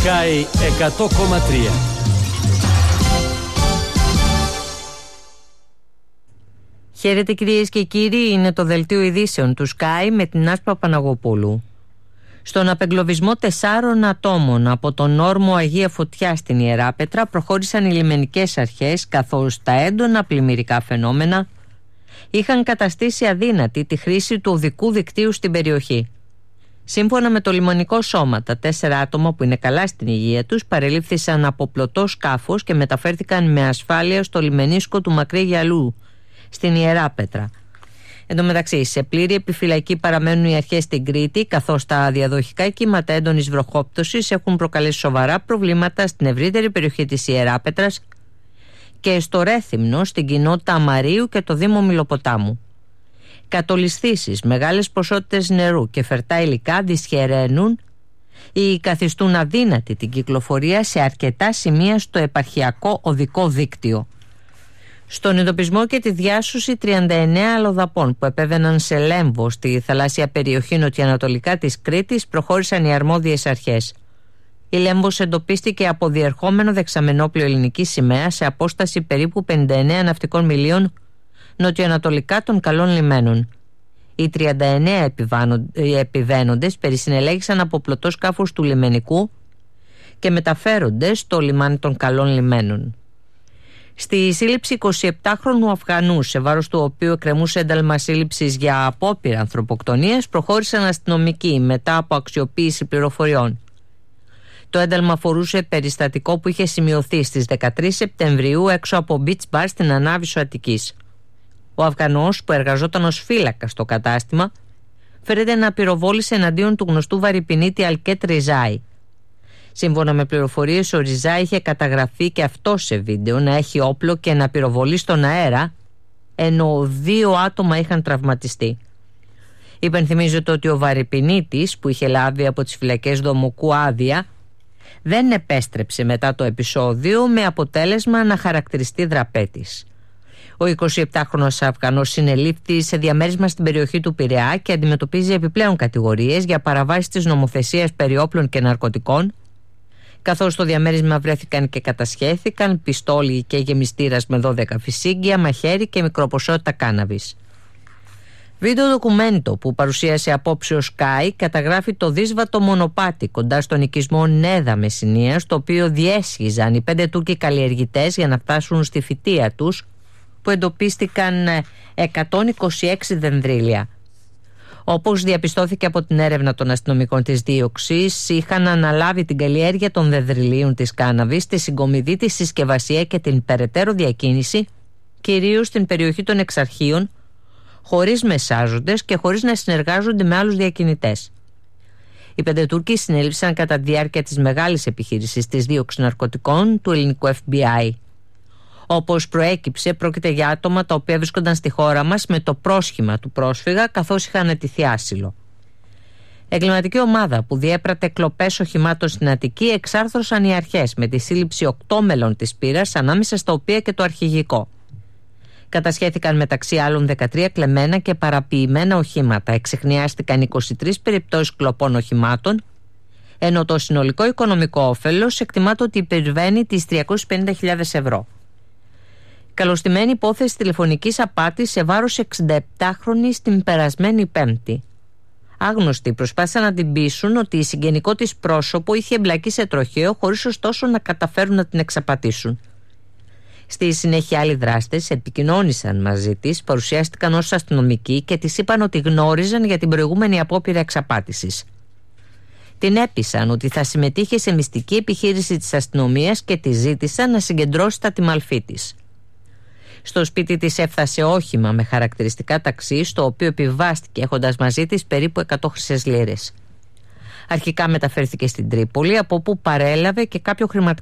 Sky 100,3. Χαίρετε κυρίες και κύριοι, είναι το δελτίο ειδήσεων του Sky με την Άσπα Παναγοπούλου. Στον απεγκλωβισμό 4 ατόμων από τον όρμο Αγία Φωτιά στην Ιεράπετρα προχώρησαν οι λιμενικές αρχές, καθώς τα έντονα πλημμυρικά φαινόμενα είχαν καταστήσει αδύνατη τη χρήση του οδικού δικτύου στην περιοχή. Σύμφωνα με το λιμενικό σώμα, τα 4 άτομα που είναι καλά στην υγεία τους παρελήφθησαν από πλωτό σκάφος και μεταφέρθηκαν με ασφάλεια στο λιμενίσκο του Μακρύ Γιαλού στην Ιεράπετρα. Εν τω μεταξύ, σε πλήρη επιφυλακή παραμένουν οι αρχές στην Κρήτη, καθώς τα διαδοχικά κύματα έντονης βροχόπτωσης έχουν προκαλέσει σοβαρά προβλήματα στην ευρύτερη περιοχή της Ιεράπετρας και στο Ρέθυμνο, στην κοινότητα Αμαρίου και το Δήμο Μιλοποτάμου. Κατολισθήσεις, μεγάλες ποσότητες νερού και φερτά υλικά δυσχεραίνουν ή καθιστούν αδύνατη την κυκλοφορία σε αρκετά σημεία στο επαρχιακό οδικό δίκτυο. Στον εντοπισμό και τη διάσωση 39 αλλοδαπών που επέβαιναν σε Λέμβο στη θαλάσσια περιοχή νοτιοανατολικά της Κρήτης προχώρησαν οι αρμόδιες αρχές. Η Λέμβος εντοπίστηκε από διερχόμενο δεξαμενόπλιο ελληνικής σημαίας σε απόσταση περίπου 59 ναυτικών μιλίων νοτιοανατολικά των καλών λιμένων. Οι 39 επιβαίνοντες περισυνελέγησαν από πλωτό σκάφος του λιμενικού και μεταφέρονται στο λιμάνι των καλών λιμένων. Στη σύλληψη 27χρονου Αφγανού, σε βάρος του οποίου εκκρεμούσε ένταλμα σύλληψης για απόπειρα ανθρωποκτονίας, προχώρησαν αστυνομικοί μετά από αξιοποίηση πληροφοριών. Το ένταλμα αφορούσε περιστατικό που είχε σημειωθεί στις 13 Σεπτεμβρίου έξω από beach bar στην Ανάβησο Αττικής. Ο Αφγανός, που εργαζόταν ως φύλακας στο κατάστημα, φέρεται να πυροβόλησε εναντίον του γνωστού βαρυπινίτη Αλκέτ Ριζάη. Σύμφωνα με πληροφορίες, ο Ριζάη είχε καταγραφεί και αυτό σε βίντεο να έχει όπλο και να πυροβολεί στον αέρα, ενώ 2 άτομα είχαν τραυματιστεί. Υπενθυμίζεται ότι ο βαρυπινίτης, που είχε λάβει από τις φυλακές Δομοκού άδεια, δεν επέστρεψε μετά το επεισόδιο, με αποτέλεσμα να χαρακτηριστεί δραπέτης. Ο 27χρονος Αφγανός συνελήφθη σε διαμέρισμα στην περιοχή του Πειραιά και αντιμετωπίζει επιπλέον κατηγορίες για παραβάσεις της νομοθεσίας περί όπλων και ναρκωτικών, καθώς στο διαμέρισμα βρέθηκαν και κατασχέθηκαν πιστόλι και γεμιστήρας με 12 φυσίγγια, μαχαίρι και μικροποσότητα κάναβης. Βίντεο ντοκουμέντο που παρουσίασε απόψε ο Sky καταγράφει το δύσβατο μονοπάτι κοντά στον οικισμό Νέδα Μεσσηνίας, το οποίο διέσχιζαν οι 5 Τούρκοι καλλιεργητές για να φτάσουν στη φυτεία τους, που εντοπίστηκαν 126 δενδρίλια. Όπως διαπιστώθηκε από την έρευνα των αστυνομικών της δίωξης, είχαν αναλάβει την καλλιέργεια των δενδριλίων της κάναβης, τη συγκομιδή, τη συσκευασία και την περαιτέρω διακίνηση, κυρίως στην περιοχή των Εξαρχείων, χωρίς μεσάζοντες και χωρίς να συνεργάζονται με άλλους διακινητές. Οι 5 Τούρκοι συνέληφθησαν κατά τη διάρκεια της μεγάλης επιχείρησης της δίωξης ναρκωτικών του ελληνικού FBI. Όπως προέκυψε, πρόκειται για άτομα τα οποία βρίσκονταν στη χώρα μας με το πρόσχημα του πρόσφυγα, καθώς είχαν αιτηθεί άσυλο. Εγκληματική ομάδα που διέπρατε κλοπές οχημάτων στην Αττική εξάρθρωσαν οι αρχές με τη σύλληψη 8 μελών της πύρας, ανάμεσα στα οποία και το αρχηγικό. Κατασχέθηκαν μεταξύ άλλων 13 κλεμμένα και παραποιημένα οχήματα. Εξεχνιάστηκαν 23 περιπτώσεις κλοπών οχημάτων, ενώ το συνολικό οικονομικό όφελος εκτιμάται ότι υπερβαίνει τις 350.000 ευρώ. Καλωστημένη υπόθεση τηλεφωνικής απάτης σε βάρος 67χρονης την περασμένη Πέμπτη. Άγνωστοι προσπάθησαν να την πείσουν ότι η συγγενικό της πρόσωπο είχε εμπλακεί σε τροχαίο, χωρίς ωστόσο να καταφέρουν να την εξαπατήσουν. Στη συνέχεια, άλλοι δράστες επικοινώνησαν μαζί της, παρουσιάστηκαν ως αστυνομικοί και της είπαν ότι γνώριζαν για την προηγούμενη απόπειρα εξαπάτησης. Την έπεισαν ότι θα συμμετείχε σε μυστική επιχείρηση της αστυνομίας και τη ζήτησαν να συγκεντρώσει τα τιμαλφή της. Στο σπίτι της έφτασε όχημα με χαρακτηριστικά ταξί, στο οποίο επιβάστηκε έχοντας μαζί της περίπου 100 χρυσές λίρες. Αρχικά μεταφέρθηκε στην Τρίπολη, από όπου παρέλαβε και κάποιο χρηματικό